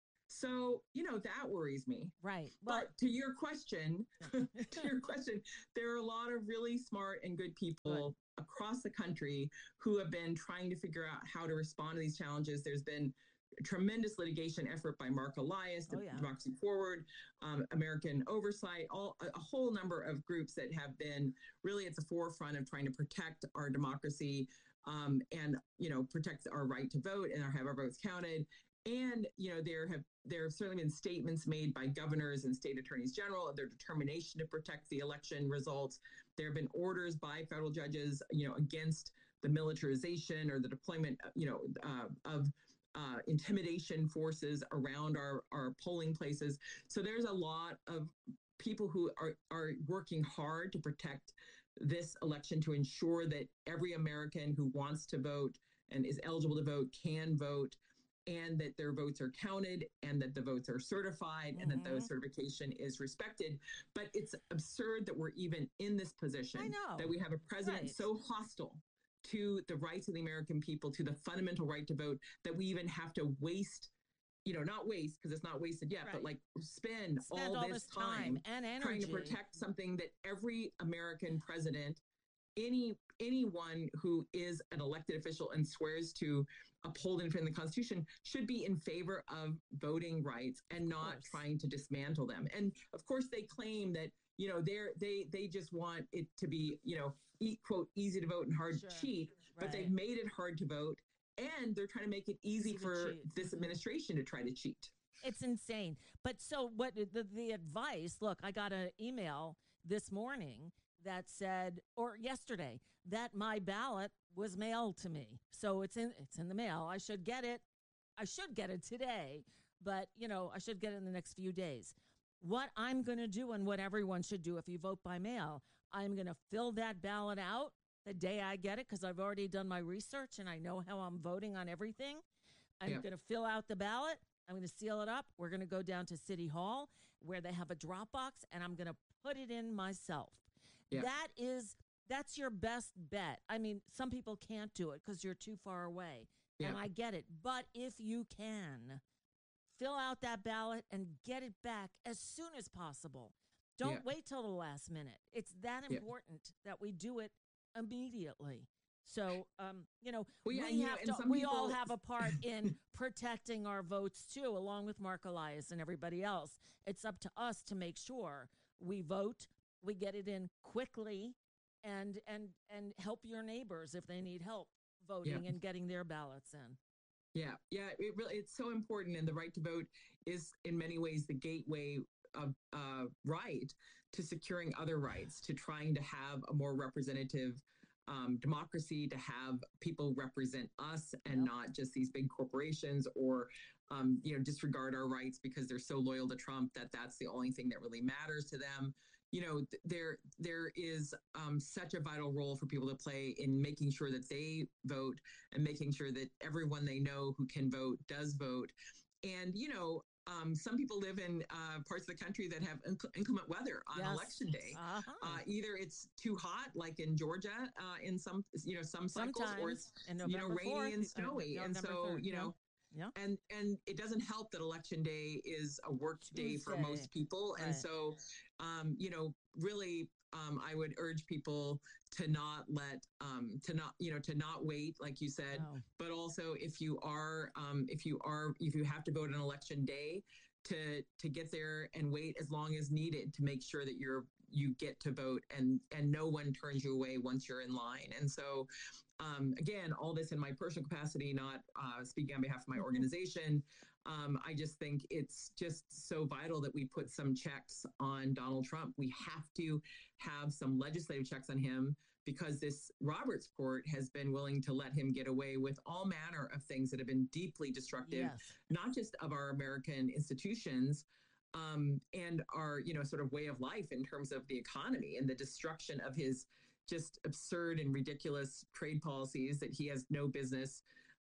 So, you know, that worries me. Right. Well, But to your question, to your question, there are a lot of really smart and good people Good. across the country who have been trying to figure out how to respond to these challenges. There's been tremendous litigation effort by Mark Elias, Oh, yeah. Democracy Forward, um, American Oversight, all a, a whole number of groups that have been really at the forefront of trying to protect our democracy um, and, you know, protect our right to vote and our, have our votes counted. And, you know, there have there have certainly been statements made by governors and state attorneys general of their determination to protect the election results. There have been orders by federal judges, you know, against the militarization or the deployment, you know, uh, of uh, intimidation forces around our, our polling places. So there's a lot of people who are, are working hard to protect this election, to ensure that every American who wants to vote and is eligible to vote can vote, and that their votes are counted, and that the votes are certified, Mhm. and that the certification is respected. But it's absurd that we're even in this position, I know. that we have a president Right. so hostile to the rights of the American people, to the fundamental right to vote, that we even have to waste, you know, not waste because it's not wasted yet, Right. but like spend, Spend all, all this this time time and energy. trying to protect something that every American president, any anyone who is an elected official and swears to uphold and defend the Constitution, should be in favor of voting rights and not course. trying to dismantle them. And of course, they claim that, you know, they're they they just want it to be, you know, e- quote easy to vote and hard Sure. to cheat, but Right. they've made it hard to vote, and they're trying to make it easy Easy to for cheat. this Mhm. administration to try to cheat. It's insane. But so what the, the advice, look, I got an email this morning that said, or yesterday, that my ballot was mailed to me. So it's in it's in the mail. I should get it. I should get it today, but you know, I should get it in the next few days. What I'm going to do, and what everyone should do if you vote by mail, I'm going to fill that ballot out the day I get it, because I've already done my research and I know how I'm voting on everything. I'm Yeah. going to fill out the ballot. I'm going to seal it up. We're going to go down to City Hall where they have a drop box, and I'm going to put it in myself. Yeah. That is, that's your best bet. I mean, some people can't do it because you're too far away, Yeah. and I get it. But if you can, fill out that ballot and get it back as soon as possible. Don't Yeah. wait till the last minute. It's that Yeah. important that we do it immediately. So, um, you know, Well, yeah, we and, you know, have and to, some we all people- have a part in protecting our votes too, along with Mark Elias and everybody else. It's up to us to make sure we vote, we get it in quickly, and and and help your neighbors if they need help voting Yeah. and getting their ballots in. Yeah, yeah, it really it's so important, and the right to vote is in many ways the gateway of uh, right to securing other rights, to trying to have a more representative um, democracy, to have people represent us and Yep. not just these big corporations, or um, you know, disregard our rights because they're so loyal to Trump that that's the only thing that really matters to them. You know, th- there there is um, such a vital role for people to play in making sure that they vote, and making sure that everyone they know who can vote does vote. And, you know, um, some people live in uh, parts of the country that have inc- inclement weather on Yes. election day. Uh-huh. Uh, either it's too hot, like in Georgia, uh, in some, you know, some cycles, Sometimes, or it's, and you know, November rainy fourth, and uh, snowy. And November so, third, you yeah. know, Yeah. and and it doesn't help that election day is a work day for Tuesday. most people. And Right. so, um, you know, really, um, I would urge people to not let, um, to not, you know, to not wait, like you said, No. but also if you are, um, if you are, if you have to vote on election day, to to get there and wait as long as needed to make sure that you're you get to vote, and and no one turns you away once you're in line. And so, um, again, all this in my personal capacity, not uh, speaking on behalf of my Mhm. organization. Um, I just think it's just so vital that we put some checks on Donald Trump. We have to have some legislative checks on him, because this Roberts court has been willing to let him get away with all manner of things that have been deeply destructive, Yes. not just of our American institutions, um, and our, you know, sort of way of life in terms of the economy, and the destruction of his just absurd and ridiculous trade policies that he has no business,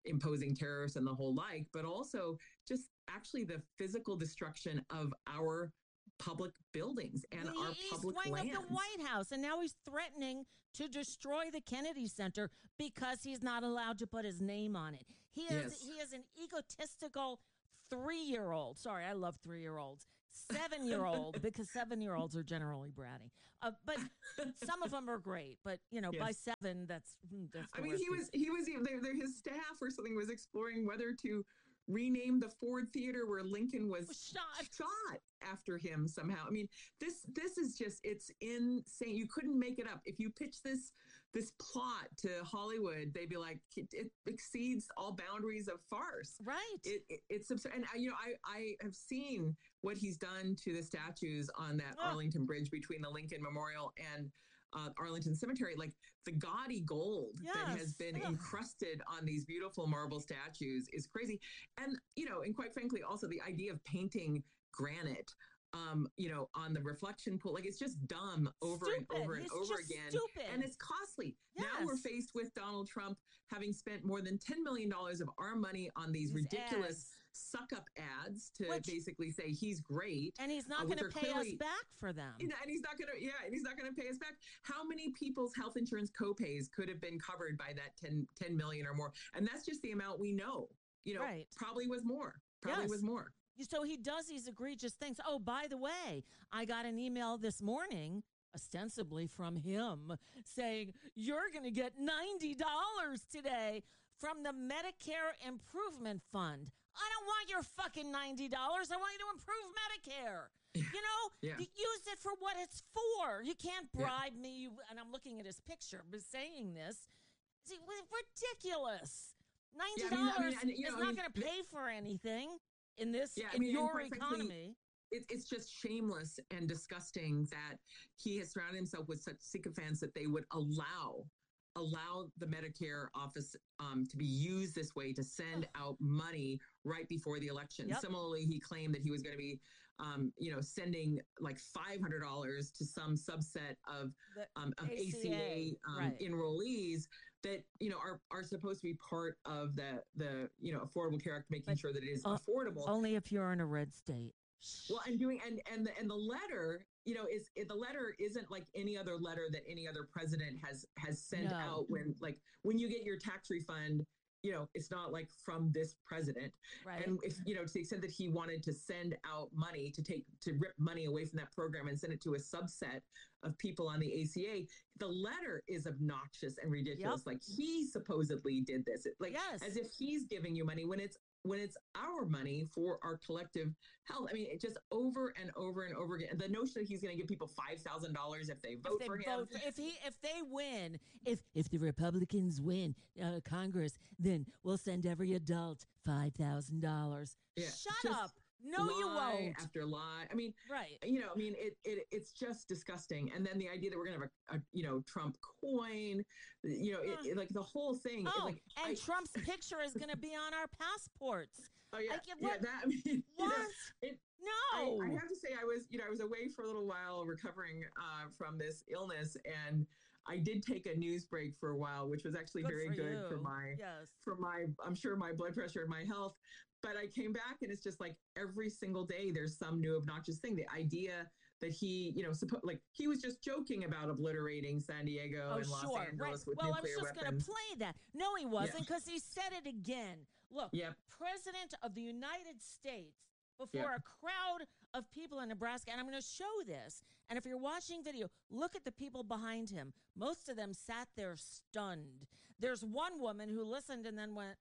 imposing tariffs and the whole like, but also just actually the physical destruction of our public buildings and the our east public wing lands. of the White House, and now he's threatening to destroy the Kennedy Center because he's not allowed to put his name on it. He is Yes. he is an egotistical three-year-old. Sorry, I love three-year-olds. Seven-year-old, because seven-year-olds are generally bratty. Uh, but some of them are great. But you know, Yes. by seven, that's that's. The I mean, worst he thing. was he was even there, there. His staff or something was exploring whether to rename the Ford Theater where Lincoln was Was shot. shot after him somehow. I mean, this this is just it's insane. You couldn't make it up. If you pitch this this plot to Hollywood, they'd be like, it, it exceeds all boundaries of farce. Right. It, it, it's absurd. And I, you know, I I have seen what he's done to the statues on that Oh. Arlington Bridge between the Lincoln Memorial and uh, Arlington Cemetery, like the gaudy gold that has Yes. been Ugh. encrusted on these beautiful marble statues is crazy. And, you know, and quite frankly, also the idea of painting granite, um, you know, on the reflection pool, like it's just dumb over Stupid. and over and He's over just again. Stupid. And it's costly. Now we're Yes. faced with Donald Trump having spent more than ten million dollars of our money on these, These ridiculous ads. suck up ads to Which- basically say he's great. And he's not uh, going which to are pay us clearly- back for them. You know, and he's not going to, yeah, and he's not going to pay us back. How many people's health insurance copays could have been covered by that ten, ten million or more? And that's just the amount we know. You know, Right. probably was more. Probably Yes. was more. So he does these egregious things. Oh, by the way, I got an email this morning, ostensibly from him, saying, you're going to get ninety dollars today from the Medicare Improvement Fund. I don't want your fucking ninety dollars. I want you to improve Medicare. You know, Yeah. you use it for what it's for. You can't Yeah. bribe me. You, and I'm looking at his picture, but saying this. See, ridiculous. ninety Yeah, dollars I mean, I mean, and, you is know, I not mean, going to pay for anything in this, Yeah, I in mean, and your quite frankly, economy. It, it's just shameless and disgusting that he has surrounded himself with such sycophants that they would allow allow the Medicare office um, to be used this way to send out money right before the election. Yep. Similarly, he claimed that he was going to be, um, you know, sending like five hundred dollars to some subset of The um, of A C A, A C A, um, right. enrollees that you know are are supposed to be part of the the you know Affordable Care Act, making But, sure that it is uh, affordable. Only if you're in a red state. Well, and doing and and the and the letter, you know, is it, the letter isn't like any other letter that any other president has has sent No. out. When like when you get your tax refund, you know, it's not like from this president. Right. And if you know, to the extent that he wanted to send out money to take to rip money away from that program and send it to a subset of people on the A C A, the letter is obnoxious and ridiculous. Like he supposedly did this, It- like Yes. as if he's giving you money when it's when it's our money for our collective health. I mean, it just over and over and over again. The notion that he's going to give people five thousand dollars if they vote if they for him. vote, for- if he, if they win, if if the Republicans win uh, Congress, then we'll send every adult five thousand dollars. Yeah, Shut just up! No, you lie won't. After lie. I mean, Right. you know, I mean, it, it it's just disgusting. And then the idea that we're going to have a, a, you know, Trump coin, you know, it, it, like the whole thing. Oh, like, and I- Trump's picture is going to be on our passports. oh yeah, I get- yeah, what- that, I mean, you know, What? it, I, No. I have to say, I was, you know, I was away for a little while recovering uh, from this illness, and I did take a news break for a while, which was actually Good very for good for you. my, Yes. for my, I'm sure my blood pressure and my health. But I came back, and it's just like every single day there's some new obnoxious thing. The idea that he, you know, suppo- like he was just joking about obliterating San Diego Oh, and Los sure. Angeles Right. with Well, I was nuclear just going weapons. to play that. No, he wasn't, because he said it again. Look, Yep. President of the United States before a crowd of people in Nebraska, and I'm going to show this. And if you're watching video, look at the people behind him. Most of them sat there stunned. There's one woman who listened and then went,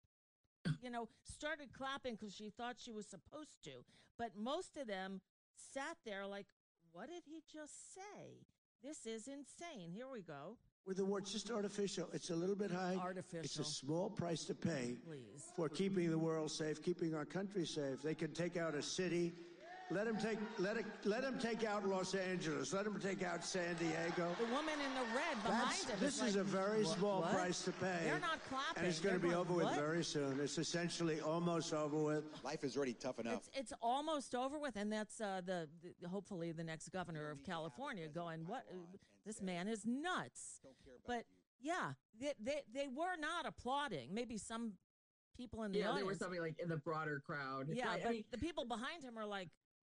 you know, started clapping because she thought she was supposed to. But most of them sat there like, what did he just say? This is insane. Here we go. With the word, it's just artificial. It's a little bit high. Artificial. It's a small price to pay Please. for keeping the world safe, keeping our country safe. They can take out a city. Let them take let it let them take out Los Angeles. Let them take out San Diego. The woman in the red behind That's, him. this like, is a very "What- small what?" price to pay. They're not clapping. And it's going to They're be going, over with "What?" very soon. It's essentially almost over with. Life is already tough enough. It's it's almost over with, and that's uh, the, the hopefully the next governor of California going, what? uh, This man is nuts. But yeah, they, they they were not applauding. Maybe some people in the yeah, audience. there was something like in the broader crowd. Yeah, right? but I mean, the people behind him are like,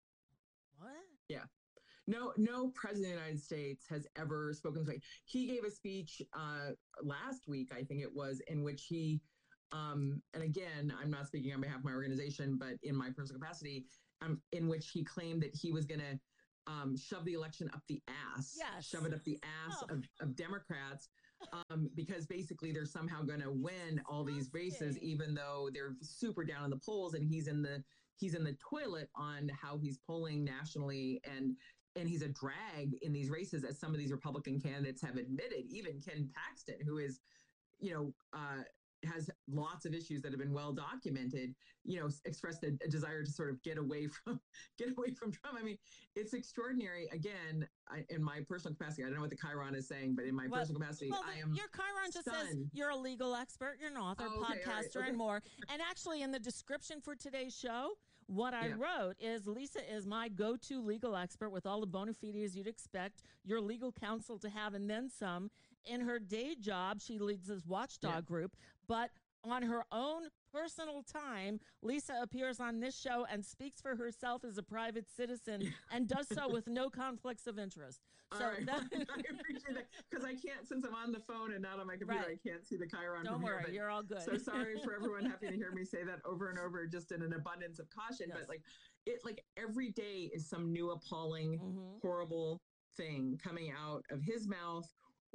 what? yeah. No, no president of the United States has ever spoken this way. He gave a speech uh, last week, I think it was, in which he, um, and again, I'm not speaking on behalf of my organization, but in my personal capacity, um, in which he claimed that he was going to um, shove the election up the ass, Yes. shove it up the ass Oh. of, of Democrats, um, because basically they're somehow going to win all these races, Disgusting. even though they're super down in the polls, and he's in the he's in the toilet on how he's polling nationally, and and he's a drag in these races, as some of these Republican candidates have admitted. Even Ken Paxton, who is, you know, uh, has lots of issues that have been well documented, you know, expressed a, a desire to sort of get away from get away from Trump. I mean, it's extraordinary. Again, I, in my personal capacity, I don't know what the Chiron is saying, but in my Well- personal capacity, Well, I the- am your Chiron just says stunned. you're a legal expert, you're an author, Oh, okay, all right, podcaster, okay. and more. And actually, in the description for today's show, what I Yeah. wrote is Lisa is my go-to legal expert with all the bona fides you'd expect your legal counsel to have, and then some. In her day job, she leads this watchdog Yeah. group, but on her own personal time, Lisa appears on this show and speaks for herself as a private citizen and does so with no conflicts of interest. So All right. that, I appreciate that, because I can't, since I'm on the phone and not on my computer, Right. I can't see the Chiron don't from worry, here. But you're all good. so sorry for everyone having to hear me say that over and over, just in an abundance of caution. Yes. But like it, like every day is some new appalling, Mhm. horrible thing coming out of his mouth,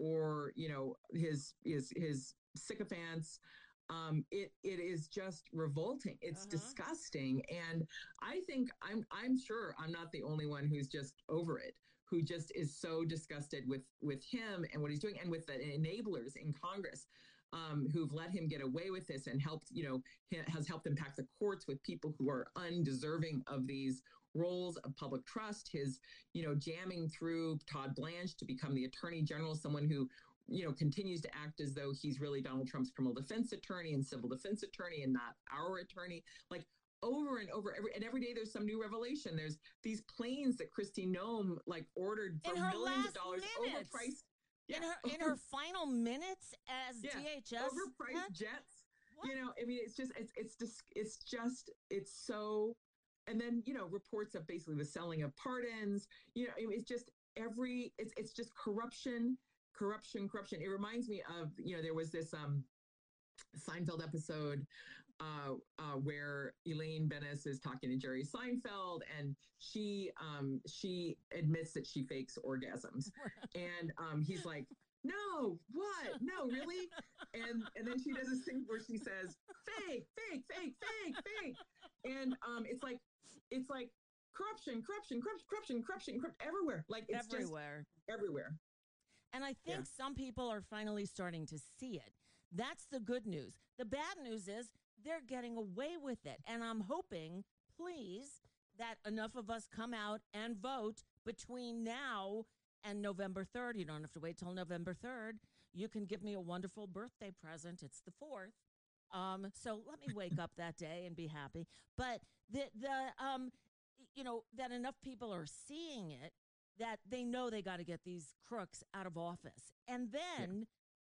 or you know, his his his sycophants. Um, it it is just revolting. It's Uh-huh. disgusting, and I think I'm I'm sure I'm not the only one who's just over it, who just is so disgusted with with him and what he's doing, and with the enablers in Congress, um, who've let him get away with this and helped, you know, ha- has helped impact the courts with people who are undeserving of these roles of public trust. His, you know, jamming through Todd Blanche to become the attorney general, someone who, you know, continues to act as though he's really Donald Trump's criminal defense attorney and civil defense attorney and not our attorney. Like over and over, every and every day there's some new revelation. There's these planes that Kristi Noem like ordered for In her millions last of dollars, minutes. overpriced. in her in her final minutes as Yeah, D H S. overpriced What? jets. What? You know, I mean, it's just it's it's just it's just it's so. And then, you know, reports of basically the selling of pardons. You know, I mean, it's just every it's it's just corruption, corruption, corruption. It reminds me of, you know, there was this um Seinfeld episode uh, uh, where Elaine Bennis is talking to Jerry Seinfeld, and she um, she admits that she fakes orgasms, and um, he's like, "No, what? No, really?" And and then she does this thing where she says, "Fake, fake, fake, fake, fake," and um, it's like it's like corruption, corruption, corruption, corruption, corruption, corruption everywhere. Like it's Everywhere. just everywhere. And I think Yeah. some people are finally starting to see it. That's the good news. The bad news is they're getting away with it. And I'm hoping, please, that enough of us come out and vote between now and November third. You don't have to wait till November third. You can give me a wonderful birthday present. It's the fourth. Um, so let me wake up that day and be happy. But the the um, you know, that enough people are seeing it that they know they got to get these crooks out of office. And then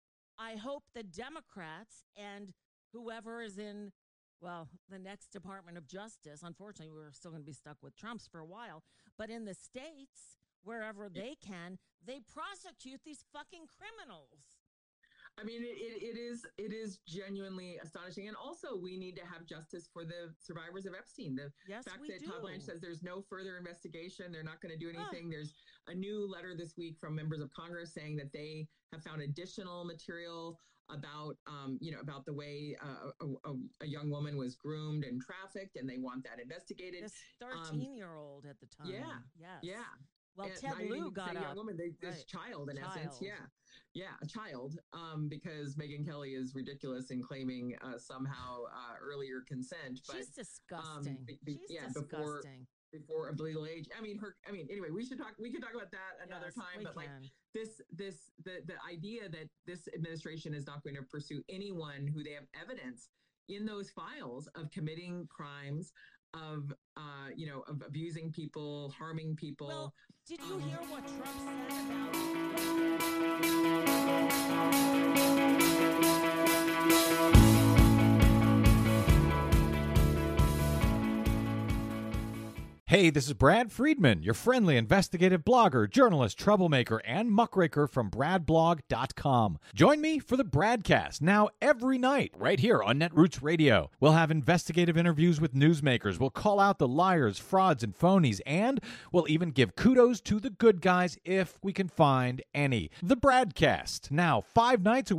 I hope the Democrats and whoever is in, well, the next Department of Justice, unfortunately, we're still going to be stuck with Trump's for a while, but in the states, wherever they can, they prosecute these fucking criminals. I mean, it, it, it is it is genuinely astonishing. And also, we need to have justice for the survivors of Epstein. The Yes, fact we that do. Todd Blanche says there's no further investigation, they're not going to do anything. There's a new letter this week from members of Congress saying that they have found additional material about, um, you know, about the way uh, a, a, a young woman was groomed and trafficked, and they want that investigated. This thirteen-year-old at the time. yeah, Yes. Yeah. Well, And Ted I didn't Liu even got say up. young woman, they, this Right. child in essence. Child. Yeah. Yeah, a child, um, because Megyn Kelly is ridiculous in claiming uh, somehow uh, earlier consent. But She's disgusting. be- be- She's yeah, before- disgusting. before of the legal age, I mean, her. I mean, anyway, we should talk. We could talk about that another Yes, time. we But like can. this, this, the the idea that this administration is not going to pursue anyone who they have evidence in those files of committing crimes, of uh, you know, of abusing people, harming people. Well, did you um, hear what Trump said about? Hey, this is Brad Friedman, your friendly investigative blogger, journalist, troublemaker, and muckraker from brad blog dot com. Join me for the Bradcast, now every night, right here on Netroots Radio. We'll have investigative interviews with newsmakers, we'll call out the liars, frauds, and phonies, and we'll even give kudos to the good guys if we can find any. The Bradcast, now five nights a week.